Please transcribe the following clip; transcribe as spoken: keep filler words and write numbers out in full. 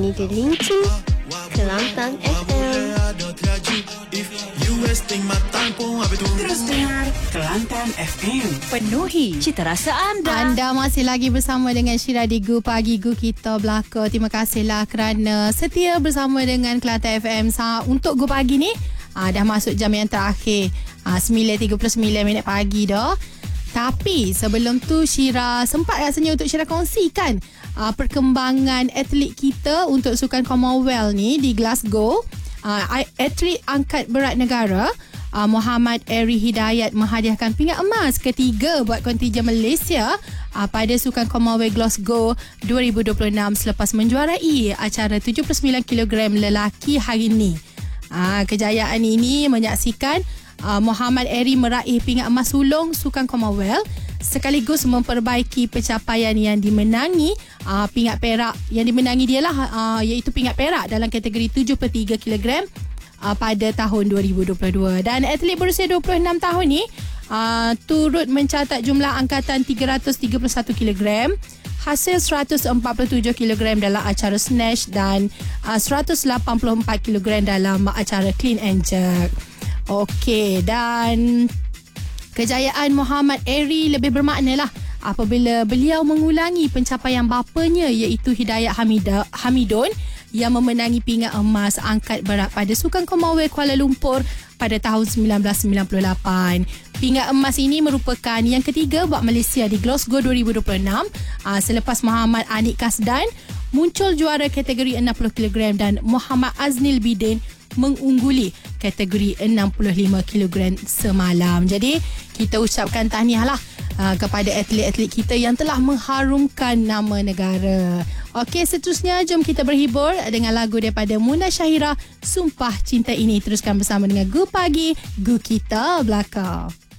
ini Gelincing Kelantan F M. Terus dengar Kelantan F M. Penuhi cita rasa anda. Anda masih lagi bersama dengan Syira di Gu Pagi Gu Kita Belaka. Terima kasihlah kerana setia bersama dengan Kelantan F M. Untuk Gu Pagi ni aa, dah masuk jam yang terakhir, aa, sembilan tiga puluh sembilan minit pagi dah. Tapi sebelum tu Syira sempat rasanya untuk Syira kongsikan aa, perkembangan atlet kita untuk Sukan Commonwealth ni di Glasgow. Uh, atlet angkat berat negara uh, Muhammad Eri Hidayat menghadiahkan pingat emas ketiga buat kontijen Malaysia uh, pada Sukan Commonwealth Glasgow dua ribu dua puluh enam selepas menjuarai acara tujuh puluh sembilan kilogram lelaki hari ini. Uh, kejayaan ini menyaksikan uh, Muhammad Eri meraih pingat emas sulung Sukan Commonwealth sekaligus memperbaiki pencapaian yang dimenangi uh, pingat perak yang dimenangi dia lah uh, iaitu pingat perak dalam kategori tujuh puluh tiga kilogram uh, pada tahun dua ribu dua puluh dua. Dan atlet berusia dua puluh enam tahun ni uh, turut mencatat jumlah angkatan tiga ratus tiga puluh satu kilogram, hasil seratus empat puluh tujuh kilogram dalam acara snatch dan uh, seratus lapan puluh empat kilogram dalam acara clean and jerk. Okey, dan kejayaan Muhammad Eri lebih bermakna lah apabila beliau mengulangi pencapaian bapanya iaitu Hidayat Hamida, Hamidon yang memenangi pingat emas angkat berat pada Sukan Commonwealth Kuala Lumpur pada tahun sembilan belas sembilan puluh lapan. Pingat emas ini merupakan yang ketiga buat Malaysia di Glasgow dua ribu dua puluh enam aa, selepas Muhammad Anik Kasdan muncul juara kategori enam puluh kilogram dan Muhammad Aznil Bidin mengungguli kategori enam puluh lima kilogram semalam. Jadi kita ucapkan tahniah lah uh, kepada atlet-atlet kita yang telah mengharumkan nama negara. Okey, seterusnya jom kita berhibur dengan lagu daripada Muna Syahira, Sumpah Cinta Ini. Teruskan bersama dengan Gu Pagi Gu Kita Belaka.